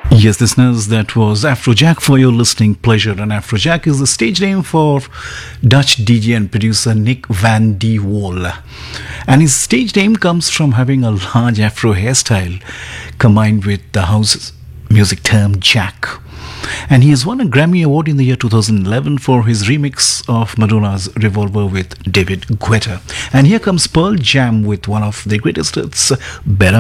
Yes, listeners, that was Afrojack for your listening pleasure. And Afrojack is the stage name for Dutch DJ and producer Nick Van de Wol. And his stage name comes from having a large Afro hairstyle combined with the house music term Jack. And he has won a Grammy Award in the year 2011 for his remix of Madonna's Revolver with David Guetta. And here comes Pearl Jam with one of their greatest hits, Better